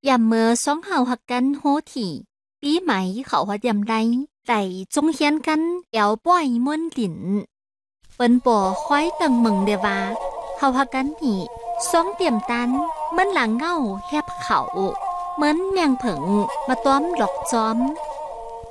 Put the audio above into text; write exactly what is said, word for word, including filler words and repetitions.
ยามเมื่อสองเฮาหักกันโหถี่ปีใหม่เขาฮอดยามใดไต่จงเฮียนกันแอวป้อยม่วนหลินเปิ้นป่อค่อยตังเมึงเดว่าเฮาหักกันนี่สองเตรียมตันเหมือนหลังเงาแฮบเขาเหมือนแมงผึ่งมาต้อมดอกจอม